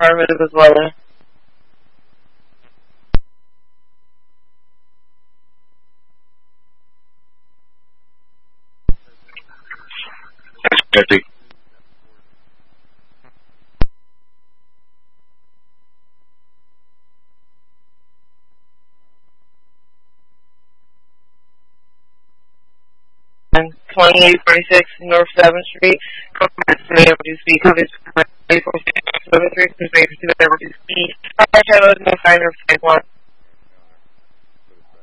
affirmative as well. That's 50. And 2846 North 7th Street. Come back to the emergency speed. Coverage 846 73. Please make it to the emergency speed. Fire channel is no sign of type 1.